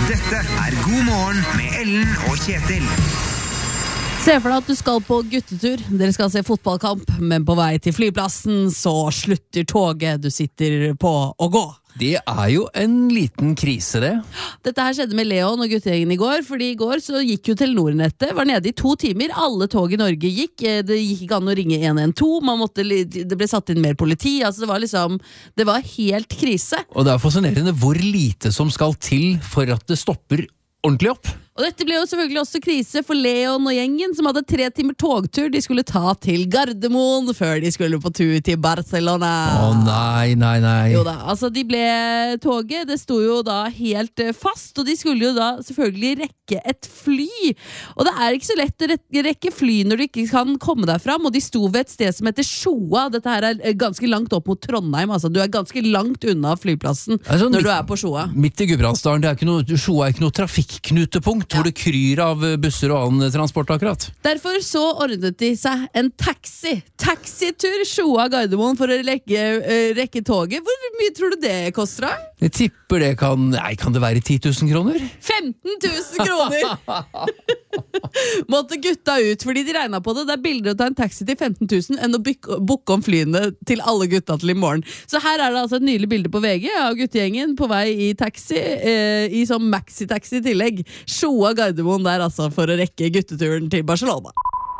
Dette God morgen med Ellen og Kjetil. Se for deg at du skal på guttetur. Dere skal se fotballkamp, men på vei til flyplassen så slutter toget du sitter på å gå. Det jo en liten krise, det. Dette her skjedde med Leon og guttegjengen i går, fordi i går så gikk jo Telenor-nettet, var nede i 2 timer, alle tog i Norge gikk, det gikk ikke an å ringe 112, det ble satt inn mer politi, altså det var helt krise. Og det fascinerende hvor lite som skal til for at det stopper ordentlig opp. Og dette ble jo selvfølgelig også krise for Leon og gjengen, som hadde 3 timer togtur de skulle ta til Gardermoen før de skulle på tur til Barcelona. Nei. Jo da, altså toget, det sto jo da helt fast, og de skulle jo da selvfølgelig rekke et fly. Og det ikke så lett å rekke fly når du ikke kan komme deg fram, og de sto ved et sted som heter Sjoa. Dette her ganske langt opp mot Trondheim, altså du ganske langt unna flyplassen når du på Sjoa. Midt i Gudbrandsdalen, Sjoa ikke noe trafikkknutepunkt, hvor det kryr av busser og annen transport akkurat. Derfor så ordnet de seg en taxitur Sjoa Gardermoen for å rekke toget. Hvor mye tror du det koster da? Jeg tipper det kan det være 10 000 kroner? 15 000 kroner! Måtte gutta ut, fordi de regnet på det. Det billigere å ta en taxi til 15 000 enn å booke om flyene til alle gutta til i morgen. Så her det altså et nylig bilde på VG av guttegjengen på vei i taxi, i sånn maxi-taxi i tillegg. Sjoa Gardermoen der altså for å rekke gutteturen til Barcelona.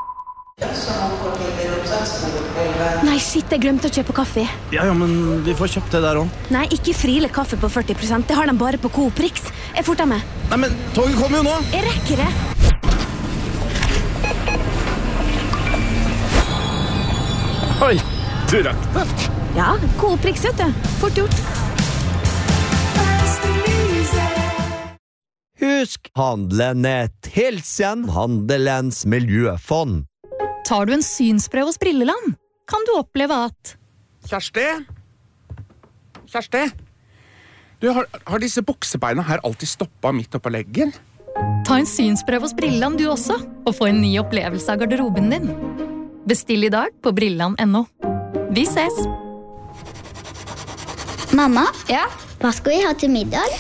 Nei, shit, jeg glemte å kjøpe kaffe. Ja, men vi får kjøpt det der også. Nei, ikke Friele kaffe på 40%. Det har de bare på Coop Prix. Jeg forter meg. Nei, men toget kommer jo nå. Jeg rekker det. Oi, du rakk det. Ja, Coop Prix, vet du. Fort gjort. Husk, handlenett, hilsen Handelens miljøfond. Tar du en synsprøve hos Brilleland, kan du oppleve at Kjersti? Du, har disse buksebeina her alltid stoppet midt oppå leggen? Ta en synsprøve hos Brilleland du også, og få en ny opplevelse av garderoben din. Bestill i dag på Brilleland.no. Vi ses! Mamma? Ja? Hva skal vi ha til middag?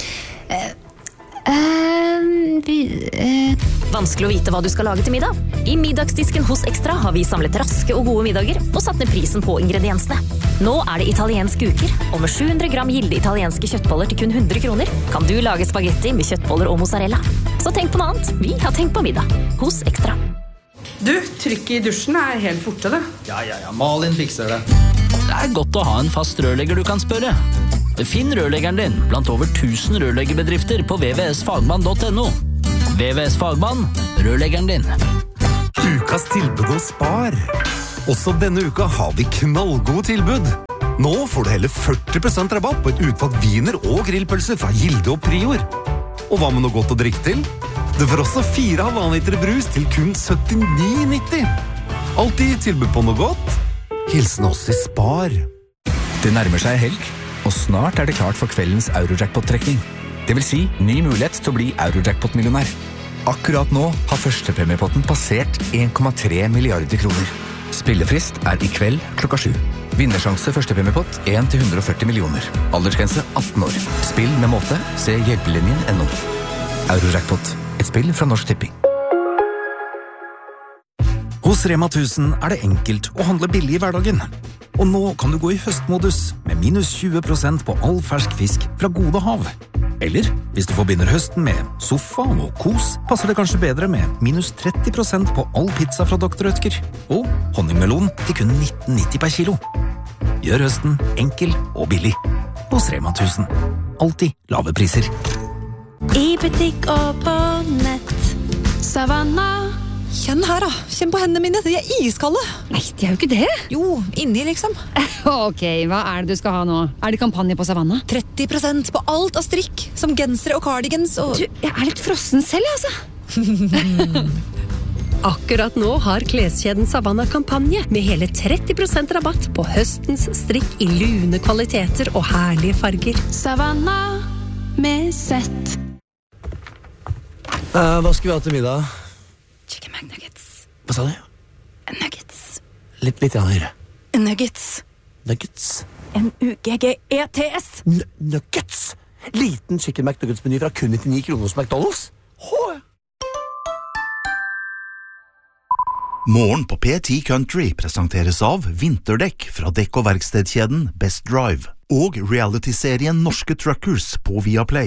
Vanskelig å vite hva du skal lage til middag. I middagsdisken hos Extra har vi samlet raske og gode middager og satt ned prisen på ingrediensene. Nå det italienske uker, og med 700 gram gilde italienske kjøttboller til kun 100 kroner kan du lage spagetti med kjøttboller og mozzarella. Så tenk på noe annet. Vi har tenkt på middag hos Extra. Du, trykket i dusjen helt borte det. Ja, Malin fikser det. Det godt å ha en fast rørlegger du kan spørre. Finn rørleggeren din blant over 1000 rørleggerbedrifter på vvsfagmann.no. VVS Fagmann, rørleggeren din. Ukas tilbud hos Spar. Også denne uka har vi knallgode tilbud. Nå får du hele 40% rabatt på et utvalg viner og grillpølser fra Gilde og Prior. Og hva med noe godt å drikke til? Du får også 4,5 liter brus til kun 79,90. Alltid tilbud på noe godt. Hilsen oss i Spar. Det nærmer seg helg, og snart det klart for kveldens Eurojackpot-trekning. Det vil si ny mulighet til å bli Eurojackpot-millionær. Akkurat nå har førstepremiepotten passert 1,3 milliarder kroner. Spillefrist i kveld klokka 7. Vinnersjanse førstepremiepott 1-140 millioner. Aldersgrense 18 år. Spill med måte. Se hjelpelinjen.no. Eurojackpot. Et spill fra Norsk Tipping. Hos Rema 1000 det enkelt å handle billig i hverdagen. Og nå kan du gå i høstmodus med minus 20% på all fersk fisk fra Gode Hav. Eller, hvis du forbinder høsten med sofa og kos, passer det kanskje bedre med minus 30% på all pizza fra Dr. Oetker. Og honningmelon til kun 19,90 per kilo. Gjør høsten enkel og billig. Hos Rema 1000. Alltid lave priser. I butikk og på nett. Savanna. Kjenn her da, kjenn på hendene mine, de iskalde. Nei, de jo ikke det. Jo, inni liksom. Ok, hva det du skal ha nå? Det kampanje på Savanna? 30% på alt av strikk, som gensere og cardigans og... Du, jeg litt frossen selv, altså. Akkurat nå har kleskjeden Savanna kampanje med hele 30% rabatt på høstens strikk i lune kvaliteter og herlige farger. Savanna med sett. Hva skal vi ha til middag? Chicken McNuggets. Hva sa du? Nuggets. Litt høyere. Nuggets. Nuggets? N-U-G-G-E-T-S. Nuggets? Liten chicken McNuggets-meny fra kun 99 kroner hos McDonald's. Morgen på P10 Country presenteres av vinterdekk fra dekk- og verkstedkjeden Best Drive og reality-serien Norske Truckers på Viaplay.